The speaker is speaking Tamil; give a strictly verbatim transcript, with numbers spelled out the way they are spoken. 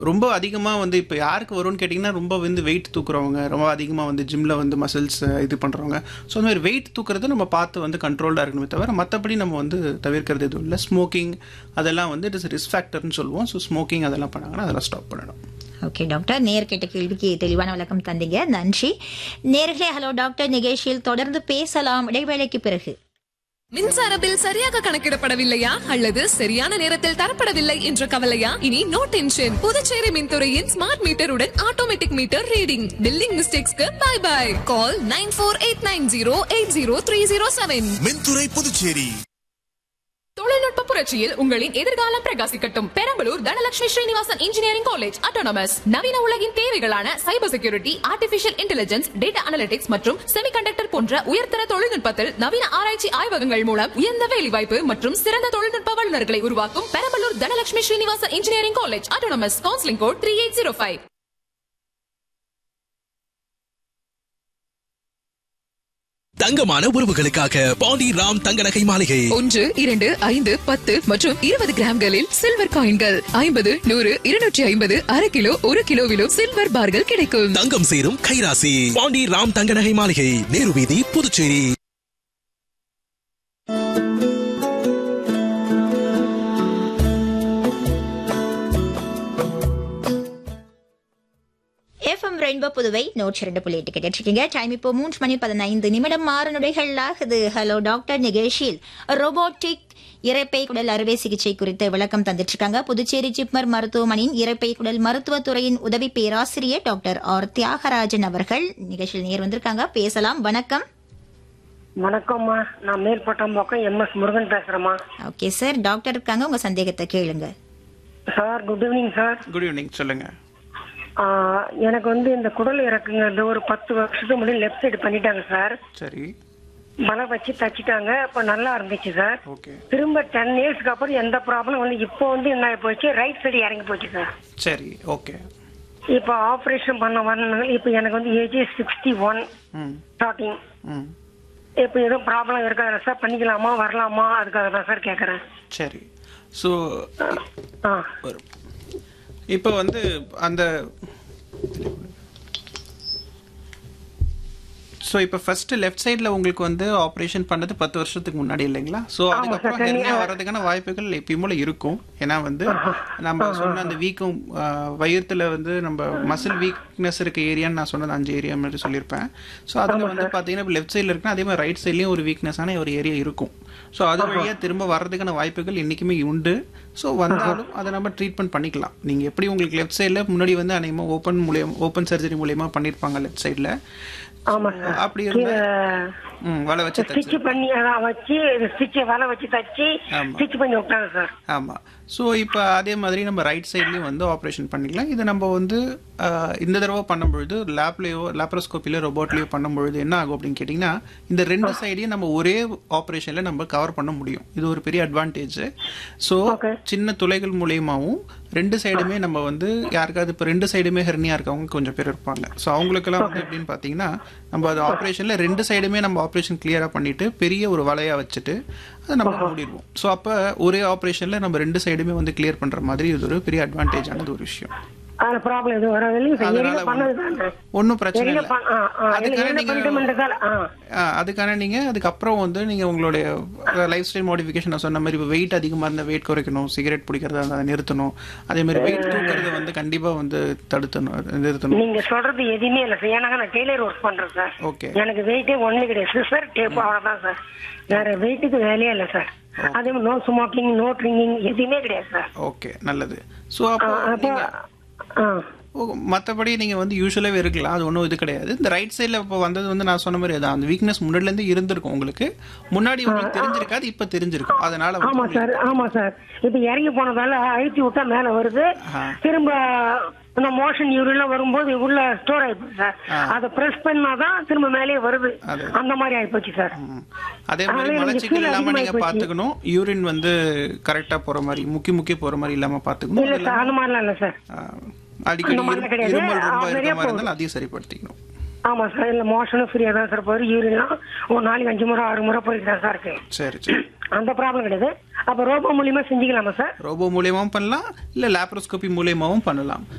ரொம்ப அதிகமாக வந்து இப்போ யாருக்கு வரும்னு கேட்டிங்கன்னா ரொம்ப வந்து வெயிட் தூக்குறவங்க, ரொம்ப அதிகமாக வந்து ஜிம்மில் வந்து மசில்ஸ் இது பண்ணுறவங்க. ஸோ அந்த மாதிரி வெயிட் தூக்குறதை நம்ம பார்த்து வந்து கண்ட்ரோல்டாக இருக்கணுமே தவிர மற்றபடி நம்ம வந்து தவிர்க்கிறது எதுவும் இல்லை. ஸ்மோக்கிங் அதெல்லாம் வந்து இட் இஸ் ரிஸ்க் ஃபேக்டர்னு சொல்லுவோம். ஸோ ஸ்மோக்கிங் அதெல்லாம் பண்ணாங்கன்னா அதெல்லாம் ஸ்டாப் பண்ணணும். ஓகே டாக்டர், நேர் கேட்ட கேள்விக்கு தெளிவான விளக்கம் தந்தீங்க, நன்றி. நேர்களே, ஹலோ டாக்டர் நிகழ்ச்சியில் தொடர்ந்து பேசலாம் இடைவேளைக்கு பிறகு. மின்சார பில் சரியாக கணக்கிடப்படவில்லையா அல்லது சரியான நேரத்தில் தரப்படவில்லை என்ற கவலையா? இனி no tension. Puducherry மின்துறையின் smart மீட்டருடன் automatic meter reading billing மிஸ்டேக்ஸ்க்கு by by. Call nine four eight nine zero eight zero three zero seven. மின்துறை புதுச்சேரி. தொழில்நுட்ப புரட்சியில் உங்களின் எதிர்காலம் பிரகாசிக்கட்டும். Perambalur Dhanalakshmi Srinivasan engineering college autonomous நவீன உலகின் தேவைகளான cyber security, artificial intelligence, data analytics மற்றும் செமிகண்டக்டர் போன்ற உயர்தர தொழில்நுட்பத்தில் நவீன ஆராய்ச்சி ஆய்வகங்கள் மூலம் உயர்ந்த வேலைவாய்ப்பு மற்றும் சிறந்த தொழில்நுட்ப வல்லுநர்களை உருவாக்கும் Perambalur Dhanalakshmi Srinivasan engineering college autonomous. Counselling code three eight zero five. தங்கமான உறவுகளுக்காக பாண்டி ராம் தங்க நகை மாளிகை. ஒன்று, இரண்டு, ஐந்து, பத்து மற்றும் இருபது கிராம்களில் சில்வர் காயின்கள் ஐம்பது, நூறு, இருநூற்றி ஐம்பது, அரை கிலோ, ஒரு கிலோவிலும் சில்வர் பார்கள் கிடைக்கும். தங்கம் சேரும் கைராசி பாண்டி ராம் தங்க நகை மாளிகை, நேரு வீதி, புதுச்சேரி. எஃப்எம் ரெயின்போ புதுவை நூற்றி ரெண்டு புள்ளி எட்டு கேட்டிருக்கீங்க. டைம் இப்போ மூன்று மணி பதினைந்து நிமிடம் ஆறு நொடிகள் ஆகுது. ஹலோ டாக்டர் நிகழ்ச்சியில் ரோபோட்டிக் இரைப்பை குடல் அறுவை சிகிச்சை குறித்து விளக்கம் தந்துட்டு இருக்காங்க புதுச்சேரி ஜிப்மர் மருத்துவமனையின் இரைப்பை குடல் மருத்துவத்துறையின் உதவி பேராசிரியர் டாக்டர் ஆர் தியாகராஜன் அவர்கள். நிகழ்ச்சியில் நேர் வந்திருக்காங்க, பேசலாம். வணக்கம். வணக்கம்மா, நான் Melpattambakkam M S Murugan பேசுறேம்மா. Okay sir, doctor இருக்காங்க, உங்க சந்தேகத்தை கேளுங்க. Sir good evening sir. Good evening, சொல்லுங்க. எனக்கு வந்து இந்த குடல் இறக்குங்கிறது ஒரு பத்து வருஷத்துக்கு முன்னாடி லெஃப்ட் சைடு பண்ணிட்டாங்க சார். சரி. பல வச்சு தச்சிட்டாங்க, இப்ப நல்லா இருந்துச்சு சார். ஓகே. திரும்ப டென் இயர்ஸ்க்கு அப்புறம் எந்த ப்ராப்ளம் வந்து இப்போ வந்து என்ன போச்சு, ரைட் சைடு இறங்கி போச்சு சார். சரி, ஓகே. இப்போ ஆபரேஷன் பண்ண வரணுங்க. இப்போ எனக்கு வந்து ஏஜ் சிக்ஸ்டி ஒன் ஸ்டார்டிங். இப்போ எதுவும் ப்ராப்ளம் இருக்காது சார், பண்ணிக்கலாமா வரலாமா, அதுக்காக தான் சார் கேட்குறேன். சரி. ஸோ இப்போ வந்து அந்த ஸோ இப்போ ஃபர்ஸ்ட் லெஃப்ட் சைடில் உங்களுக்கு வந்து ஆப்ரேஷன் பண்ணது பத்து வருஷத்துக்கு முன்னாடி இல்லைங்களா? ஸோ அதுக்கப்புறம் ஹெர்னியா வர்றதுக்கான வாய்ப்புகள் எப்பயும் போல இருக்கும். ஏன்னா வந்து நம்ம சொன்ன அந்த வீக்கம் வயிற்றுல வந்து நம்ம மசில் வீக்னஸ் இருக்க ஏரியான்னு நான் சொன்னது அஞ்சு ஏரியா மாதிரி சொல்லியிருப்பேன். ஸோ அதில் வந்து பார்த்தீங்கன்னா இப்போ லெஃப்ட் சைடில் இருக்குன்னா அதே மாதிரி ரைட் சைட்லேயும் ஒரு வீக்னஸான ஒரு ஏரியா இருக்கும். ஸோ அது வழியாக திரும்ப வர்றதுக்கான வாய்ப்புகள் என்றைக்குமே உண்டு. ஸோ வந்தாலும் அதை நம்ம ட்ரீட்மெண்ட் பண்ணிக்கலாம். நீங்கள் எப்படி உங்களுக்கு லெஃப்ட் சைடில் முன்னாடி வந்து அநேகமாக ஓப்பன் மூலியம் ஓப்பன் சர்ஜரி மூலியமா பண்ணியிருப்பாங்க லெஃப்ட் சைடில். அப்படி இருந்தா வலை வச்சு ஸ்டிட்ச் பண்ணி அதான் வச்சு ஸ்டிட்ச் வலை வச்சு தச்சு ஸ்டிட்ச் பண்ணி விட்டாங்க சார். ஆமா. ஸோ இப்போ அதே மாதிரி நம்ம ரைட் சைட்லேயும் வந்து ஆப்ரேஷன் பண்ணிக்கலாம். இதை நம்ம வந்து இந்த தடவை பண்ணும்பொழுது லேப்லேயோ லேப்ரோஸ்கோப்பிலையோ ரோபோட்லேயோ பண்ணும்பொழுது என்ன ஆகும் அப்படின்னு கேட்டிங்கன்னா இந்த ரெண்டு சைடையும் நம்ம ஒரே ஆப்ரேஷனில் நம்ம கவர் பண்ண முடியும். இது ஒரு பெரிய அட்வான்டேஜ். ஸோ சின்ன துளைகள் மூலியமாகவும் ரெண்டு சைடுமே நம்ம வந்து யாருக்காவது இப்போ ரெண்டு சைடுமே ஹெர்னியா இருக்கவங்க கொஞ்சம் பேர் இருப்பாங்க. ஸோ அவங்களுக்கெல்லாம் வந்து எப்படின்னு பார்த்தீங்கன்னா நம்ம அது ஆப்ரேஷனில் ரெண்டு சைடுமே நம்ம ஆப்ரேஷன் கிளியராக பண்ணிட்டு பெரிய ஒரு வலையா வச்சுட்டு அதை நம்ம மூடிடுவோம். ஸோ அப்போ ஒரே ஆப்ரேஷனில் நம்ம ரெண்டு சைடுமே வந்து கிளியர் பண்ணுற மாதிரி இது ஒரு பெரிய அட்வான்டேஜானது ஒரு விஷயம். ஒன்னும் பிரச்சனை இல்லை. அதுக்கான நீங்க அதுக்கான நீங்க அதுக்கப்புறம் வந்து நீங்க உங்களுடைய லைஃப் ஸ்டைல் மாடிஃபிகேஷன் நான் சொன்ன மாதிரி இப்போ வெயிட் அதிகமா இருந்தா வெயிட் குறைக்கணும், சிகரெட் பிடிக்கிறதா அதை நிறுத்தணும், அதே மாதிரி வெயிட் தூக்குறத வந்து கண்டிப்பா வந்து தடுத்தணும் நிறுத்தணும். நீங்க சொல்றது எதுவுமே இல்லை சார். ஏன்னா நான் டெய்லர் ஒர்க் பண்றேன் சார். ஓகே. எனக்கு வெயிட்டே ஒண்ணு கிடையாது சார், டேப் அவ்வளவுதான் சார். வேற வெயிட்டுக்கு வேலையே இல்லை சார். அதே மாதிரி நோ ஸ்மோக்கிங், நோ ட்ரிங்கிங் எதுவுமே கிடையாது சார். ஓகே, நல்லது. ஸோ அப்போ மற்றபடி நீங்கள் வந்து யூஸ்வலாகவே இருக்கலாம், அது ஒன்றும் இது கிடையாது. இந்த ரைட் சைடில் இப்போ வந்தது வந்து நான் சொன்ன மாதிரி அதான் அந்த வீக்னஸ் முன்னாடிலேருந்து இருந்திருக்கும். உங்களுக்கு முன்னாடி உங்களுக்கு தெரிஞ்சிருக்காது, இப்போ தெரிஞ்சிருக்கும். அதனால ஆமா சார். ஆமா சார். இப்போ இறங்கி போனதால அழுத்தி விட்டா மேலே வருது, திரும்ப அந்த மோஷன் யூரின்லாம் வரும்போது உள்ள ஸ்டோர் ஆயிப்போச்சு சார். அதை பிரஸ் பண்ணாதான் திரும்ப மேலே வருது, அந்த மாதிரி ஆயிப்போச்சு சார். அதே மாதிரி மலச்சிக்கல் இல்லாம நீங்க பாத்துக்கணும். யூரின் வந்து கரெக்டா போற மாதிரி முக்கி முக்கி போற மாதிரி இல்லாம பாத்துக்கணும். இல்ல சார், அந்த மாதிரிலாம் இல்ல சார். அடிக்கடி இருமல் ரொம்ப இருக்க மாதிரி இருந்தாலும் அதையும் சரிப்படுத்திக்கணும். ஆமா சார். இல்ல மோஷனும் ஃப்ரீயா தான் சார் போகுது. யூரின்லாம் ஒரு நாளைக்கு அஞ்சு முறை ஆறு முறை போயிட்டு தான் சார் இருக்கு. சரி சரி. அந்த ப்ராப்ளம் கிடையாது. அப்ப ரோபோ மூலியமா செஞ்சுக்கலாமா சார்? ரோபோ மூலியமாவும் பண்ணலாம், இல்ல லேப்ரோஸ்கோபி மூலியமாவும் பண்ணலாம்.